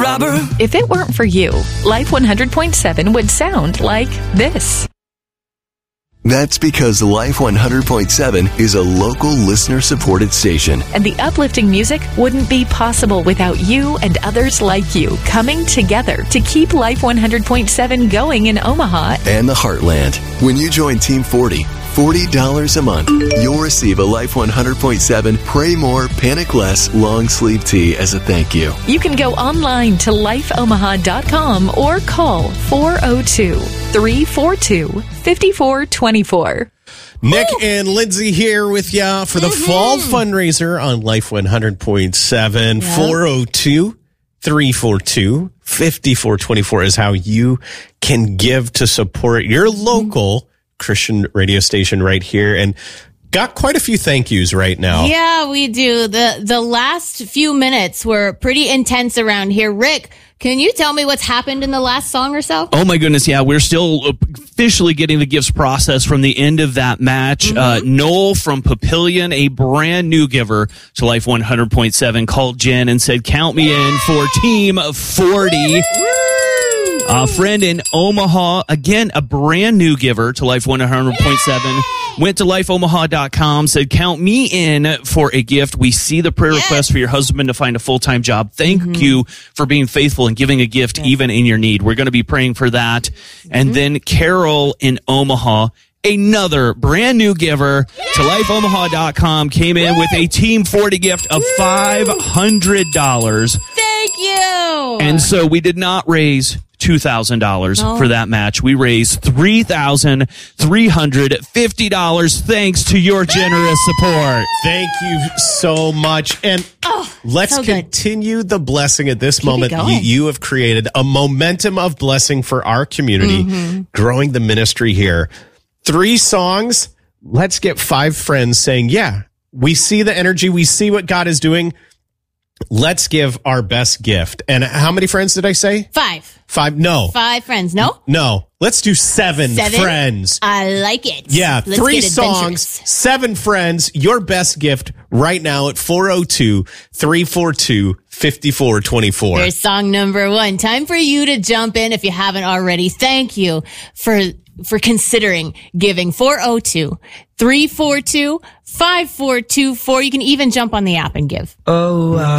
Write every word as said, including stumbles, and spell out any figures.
robber. If it weren't for you, Life one hundred point seven would sound like this. That's because Life one hundred point seven is a local listener-supported station. And the uplifting music wouldn't be possible without you and others like you coming together to keep Life one hundred point seven going in Omaha and the Heartland. When you join Team forty, forty dollars a month, you'll receive a Life one hundred point seven Pray More, Panic Less long sleeve tee as a thank you. You can go online to life omaha dot com or call four oh two, three four two, five four two four. Nick Woo! And Lindsay here with you for the mm-hmm. fall fundraiser on Life one hundred point seven. Yep. four oh two, three four two, five four two four is how you can give to support your local Christian radio station right here. And got quite a few thank yous right now. Yeah, we do. The the last few minutes were pretty intense around here. Rick, can you tell me what's happened in the last song or so? Oh my goodness, yeah. We're still officially getting the gifts process from the end of that match. Mm-hmm. Uh, Noel from Papillion, a brand new giver to Life one hundred point seven, called Jen and said, count me in for Team forty. A friend in Omaha, again, a brand new giver to Life one hundred point seven, went to life omaha dot com, said, count me in for a gift. We see the prayer request for your husband to find a full-time job. Thank mm-hmm. you for being faithful and giving a gift yes. even in your need. We're going to be praying for that. Mm-hmm. And then Carol in Omaha, another brand new giver to life omaha dot com, came in with a Team forty gift of five hundred dollars. Thank you. And so we did not raise two thousand dollars no. for that match. We raised three thousand three hundred fifty dollars thanks to your generous support. Thank you so much. And oh, let's so continue the blessing at this Keep moment. You, you have created a momentum of blessing for our community, mm-hmm. growing the ministry here. Three songs. Let's get five friends saying, yeah, we see the energy. We see what God is doing. Let's give our best gift. And how many friends did I say? Five. Five? No. Five friends. No? No. Let's do seven, seven? friends. I like it. Yeah. Let's three songs, seven friends. Your best gift right now at four oh two, three four two, five four two four. Here's song number one. Time for you to jump in if you haven't already. Thank you for for considering giving. four oh two, three four two, five four two four. You can even jump on the app and give. Oh, wow.